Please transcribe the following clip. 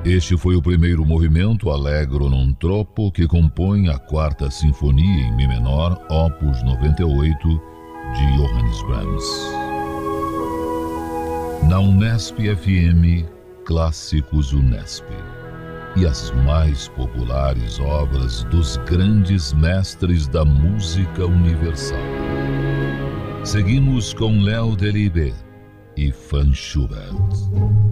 Este foi o primeiro movimento Allegro non troppo que compõe a quarta sinfonia em mi menor, opus 98, de Johannes Brahms. Na Unesp FM, Clássicos Unesp. E as mais populares obras dos grandes mestres da música universal. Seguimos com Léo Delibes e Franz Schubert.